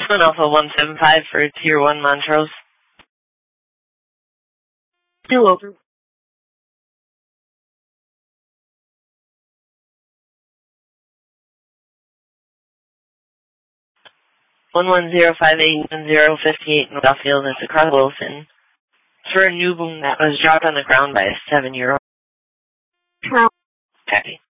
One Alpha 175 for Tier 1 Montrose. 2 over. One 110581058 in Duffield. It's across Wilson. It's for a new boom that was dropped on the ground by a 7-year-old. True. Copy.